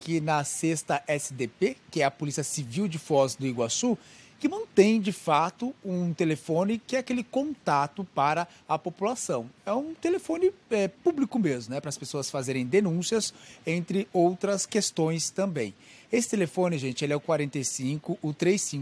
aqui na 6ª SDP, que é a Polícia Civil de Foz do Iguaçu, que mantém, de fato, um telefone que é aquele contato para a população. É um telefone público mesmo, né, para as pessoas fazerem denúncias, entre outras questões também. Esse telefone, gente, ele é o 45, o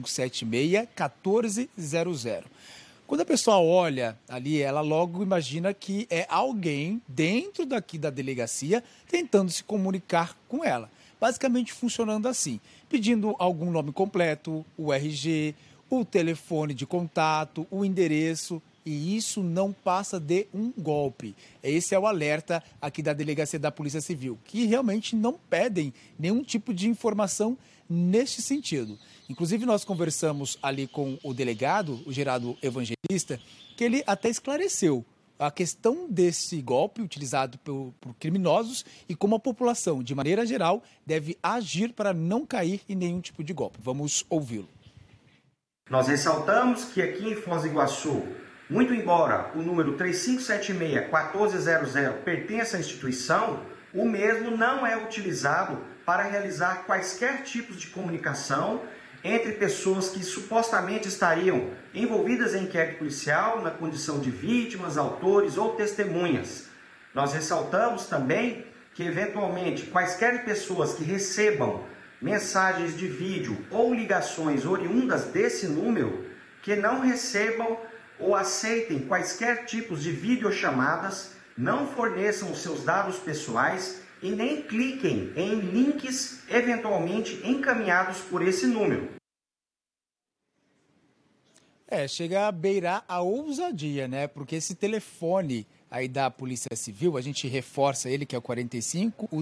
3576-1400. Quando a pessoa olha ali, ela logo imagina que é alguém dentro daqui da delegacia tentando se comunicar com ela. Basicamente funcionando assim, pedindo algum nome completo, o RG, o telefone de contato, o endereço, e isso não passa de um golpe. Esse é o alerta aqui da Delegacia da Polícia Civil, que realmente não pedem nenhum tipo de informação neste sentido. Inclusive, nós conversamos ali com o delegado, o Gerardo Evangelista, que ele até esclareceu a questão desse golpe utilizado por criminosos e como a população, de maneira geral, deve agir para não cair em nenhum tipo de golpe. Vamos ouvi-lo. Nós ressaltamos que aqui em Foz do Iguaçu, muito embora o número 3576-1400 pertença à instituição, o mesmo não é utilizado para realizar quaisquer tipos de comunicação entre pessoas que supostamente estariam envolvidas em inquérito policial na condição de vítimas, autores ou testemunhas. Nós ressaltamos também que, eventualmente, quaisquer pessoas que recebam mensagens de vídeo ou ligações oriundas desse número, que não recebam ou aceitem quaisquer tipos de videochamadas, não forneçam os seus dados pessoais e nem cliquem em links eventualmente encaminhados por esse número. Chega a beirar a ousadia, né? Porque esse telefone aí da Polícia Civil, a gente reforça ele, que é o 45, o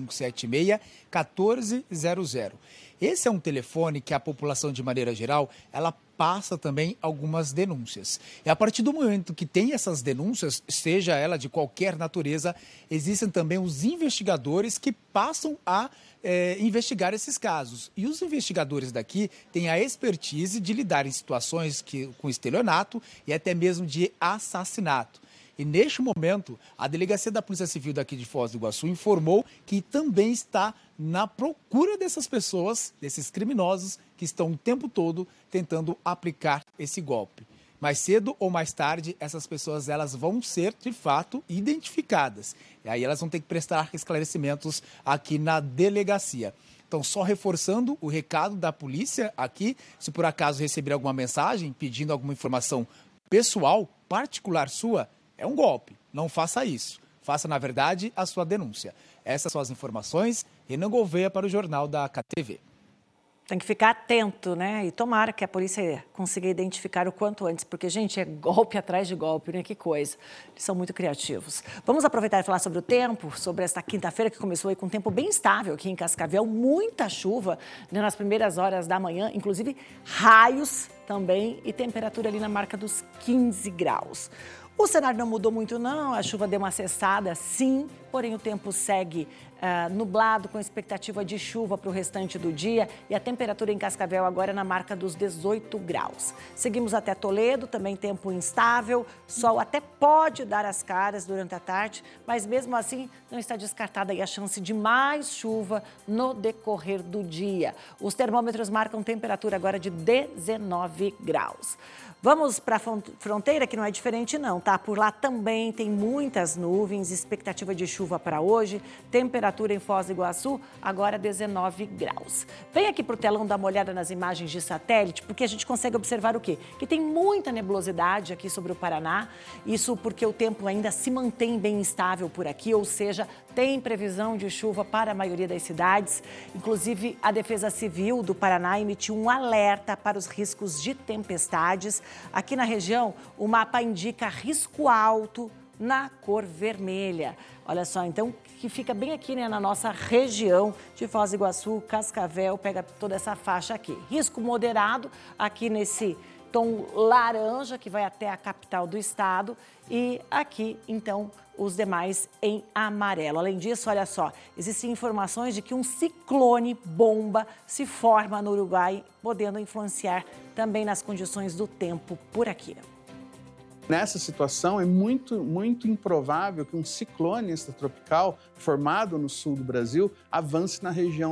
3576-1400. Esse é um telefone que a população, de maneira geral, ela passa também algumas denúncias. E a partir do momento que tem essas denúncias, seja ela de qualquer natureza, existem também os investigadores que passam a investigar esses casos. E os investigadores daqui têm a expertise de lidar em situações com estelionato e até mesmo de assassinato. E neste momento, a Delegacia da Polícia Civil daqui de Foz do Iguaçu informou que também está na procura dessas pessoas, desses criminosos que estão o tempo todo tentando aplicar esse golpe. Mais cedo ou mais tarde, essas pessoas elas vão ser, de fato, identificadas. E aí elas vão ter que prestar esclarecimentos aqui na delegacia. Então, só reforçando o recado da polícia aqui, se por acaso receber alguma mensagem pedindo alguma informação pessoal, particular sua, é um golpe. Não faça isso. Faça, na verdade, a sua denúncia. Essas são as informações. Renan Gouveia para o Jornal da KTV. Tem que ficar atento, né? E tomara que a polícia consiga identificar o quanto antes, porque, gente, é golpe atrás de golpe, né? Que coisa. Eles são muito criativos. Vamos aproveitar e falar sobre o tempo, sobre esta quinta-feira que começou aí com um tempo bem estável aqui em Cascavel, muita chuva, né, nas primeiras horas da manhã, inclusive raios também e temperatura ali na marca dos 15 graus. O cenário não mudou muito não, a chuva deu uma cessada, sim, porém o tempo segue nublado, com expectativa de chuva para o restante do dia e a temperatura em Cascavel agora é na marca dos 18 graus. Seguimos até Toledo, também tempo instável, sol até pode dar as caras durante a tarde, mas mesmo assim não está descartada aí a chance de mais chuva no decorrer do dia. Os termômetros marcam temperatura agora de 19 graus. Vamos para a fronteira, que não é diferente não, tá? Por lá também tem muitas nuvens, expectativa de chuva para hoje, temperatura em Foz do Iguaçu, agora 19 graus. Vem aqui para o telão dar uma olhada nas imagens de satélite, porque a gente consegue observar o quê? Que tem muita nebulosidade aqui sobre o Paraná, isso porque o tempo ainda se mantém bem instável por aqui, ou seja, tem previsão de chuva para a maioria das cidades. Inclusive, a Defesa Civil do Paraná emitiu um alerta para os riscos de tempestades. Aqui na região, o mapa indica risco alto na cor vermelha. Olha só, então, que fica bem aqui, né, na nossa região de Foz do Iguaçu, Cascavel, pega toda essa faixa aqui. Risco moderado aqui nesse tom laranja, que vai até a capital do estado, e aqui, então, os demais em amarelo. Além disso, olha só, existem informações de que um ciclone bomba se forma no Uruguai, podendo influenciar também nas condições do tempo por aqui. Nessa situação, é muito improvável que um ciclone extratropical formado no sul do Brasil avance na região